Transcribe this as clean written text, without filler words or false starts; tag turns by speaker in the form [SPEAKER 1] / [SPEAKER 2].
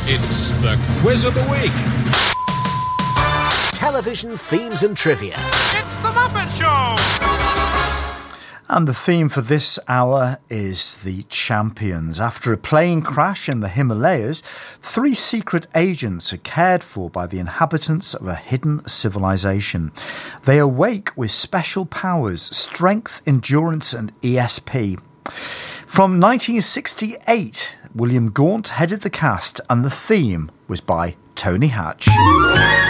[SPEAKER 1] It's the Quiz of the Week.
[SPEAKER 2] Television themes and trivia.
[SPEAKER 3] It's the Muppet Show!
[SPEAKER 4] And the theme for this hour is the champions. After a plane crash in the Himalayas, 3 secret agents are cared for by the inhabitants of a hidden civilization. They awake with special powers, strength, endurance and ESP. From 1968, William Gaunt headed the cast and the theme was by Tony Hatch.